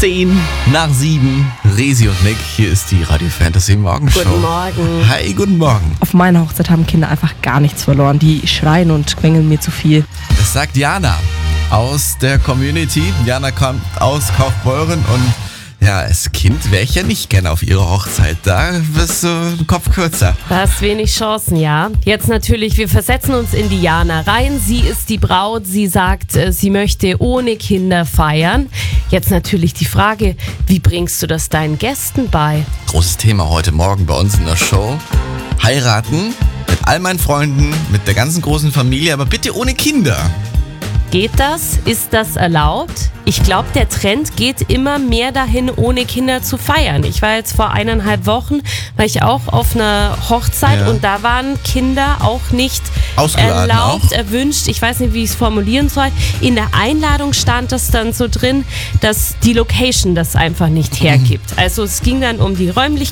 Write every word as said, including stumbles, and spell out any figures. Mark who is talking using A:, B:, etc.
A: Zehn nach sieben. Resi und Nick, hier ist die Radio Fantasy Morgenshow.
B: Guten Morgen.
A: Hi, guten Morgen.
C: Auf meiner Hochzeit haben Kinder einfach gar nichts verloren. Die schreien und quengeln mir zu viel.
A: Das sagt Jana aus der Community. Jana kommt aus Kaufbeuren und ja, als Kind wäre ich ja nicht gerne auf ihre Hochzeit. Da wirst du den Kopf kürzer.
B: Du hast wenig Chancen, ja. Jetzt natürlich, wir versetzen uns in die Jana rein. Sie ist die Braut. Sie sagt, äh, sie möchte ohne Kinder feiern. Jetzt natürlich die Frage, wie bringst du das deinen Gästen bei?
A: Großes Thema heute Morgen bei uns in der Show. Heiraten mit all meinen Freunden, mit der ganzen großen Familie, aber bitte ohne Kinder.
B: Geht das? Ist das erlaubt? Ich glaube, der Trend geht immer mehr dahin, ohne Kinder zu feiern. Ich war jetzt vor eineinhalb Wochen, war ich auch auf einer Hochzeit
A: Ja.
B: und da waren Kinder auch nicht
A: Ausgeladen
B: erlaubt,
A: auch?
B: erwünscht. Ich weiß nicht, wie ich es formulieren soll. In der Einladung stand das dann so drin, dass die Location das einfach nicht hergibt. Also es ging dann um die Räumlichkeiten.